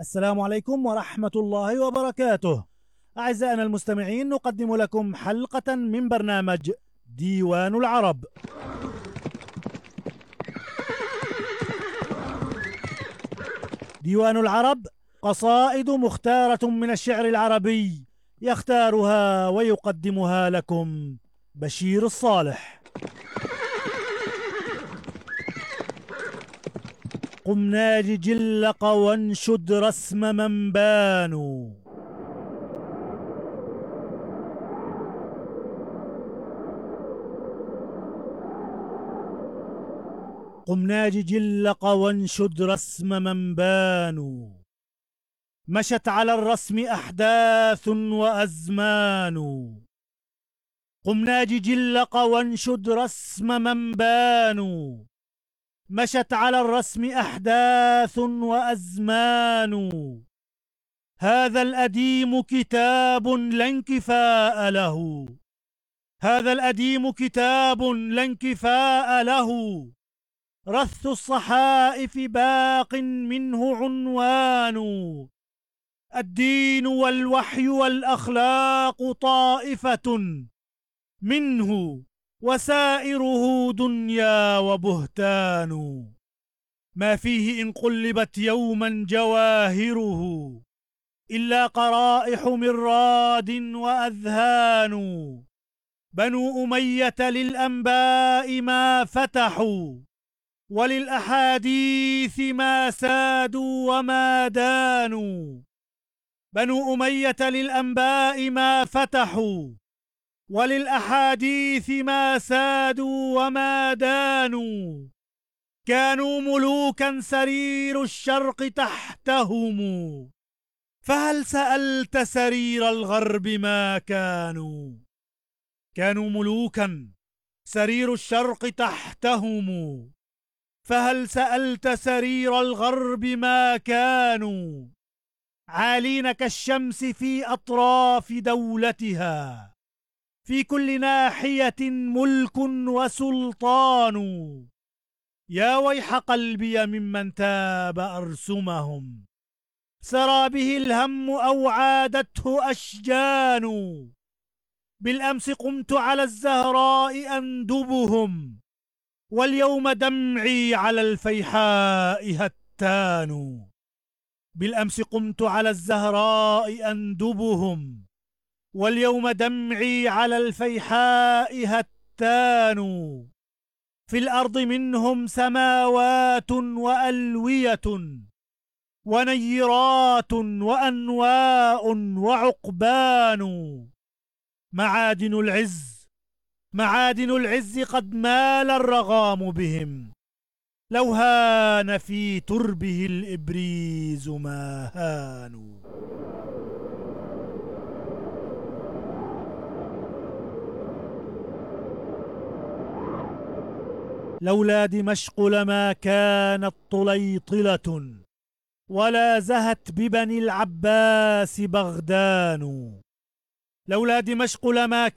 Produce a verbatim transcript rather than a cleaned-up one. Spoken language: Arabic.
السلام عليكم ورحمة الله وبركاته. أعزائنا المستمعين، نقدم لكم حلقة من برنامج ديوان العرب. ديوان العرب قصائد مختارة من الشعر العربي، يختارها ويقدمها لكم بشير الصالح. قم ناج جلق وانشد رسم من بانوا، قم ناج جلق وانشد رسم من بانوا، مشت على الرسم أحداث وأزمان. قم ناج جلق وانشد رسم من بانوا، مشت على الرسم أحداث وأزمان. هذا الأديم كتاب لا انكفاء له، هذا الأديم كتاب لا انكفاء له، رث الصحائف باق منه عنوان. الدين والوحي والأخلاق طائفة منه، وسائره دنيا وبهتان. ما فيه إن قلبت يوما جواهره، إلا قرائح من راد وأذهان. بنو أمية للأنباء ما فتحوا، وللأحاديث ما سادوا وما دانوا. بنو أمية للأنباء ما فتحوا، وللأحاديث ما سادوا وما دانوا. كانوا ملوكا سرير الشرق تحتهم، فهل سألت سرير الغرب ما كانوا. كانوا ملوكا سرير الشرق تحتهم، فهل سألت سرير الغرب ما كانوا. عالين كالشمس في أطراف دولتها، في كل ناحية ملك وسلطان. يا ويح قلبي ممن تاب أرسمهم، سرى به الهم أو عادته أشجان. بالأمس قمت على الزهراء أندبهم، واليوم دمعي على الفيحاء هتان. بالأمس قمت على الزهراء أندبهم، واليوم دمعي على الفيحاء هتان. في الأرض منهم سماوات وألوية، ونيرات وأنواء وعقبان. معادن العز معادن العز قد مال الرغام بهم، لو هان في تربه الإبريز ما هانوا. لولا دمشق لما كانت طليطلة، ولا زهت ببني العباس بغدان. لولا دمشق لما